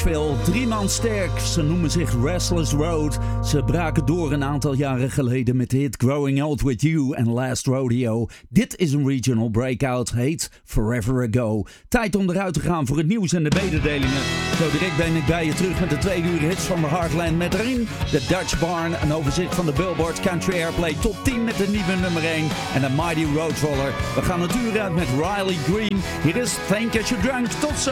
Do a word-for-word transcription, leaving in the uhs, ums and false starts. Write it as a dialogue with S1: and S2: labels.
S1: Nashville. Drie man sterk. Ze noemen zich Restless Road. Ze braken door een aantal jaren geleden met de hit Growing Old With You en Last Rodeo. Dit is een regional breakout, heet Forever Ago. Tijd om eruit te gaan voor het nieuws en de mededelingen. Zo direct ben ik bij je terug met de tweede uur hits van de Heartland. Met erin de Dutch Barn, een overzicht van de Billboard Country Airplay Top tien met de nieuwe nummer één. En de Mighty Roadroller. We gaan het uur uit met Riley Green. Hier is Think As You Drunk. Tot zo!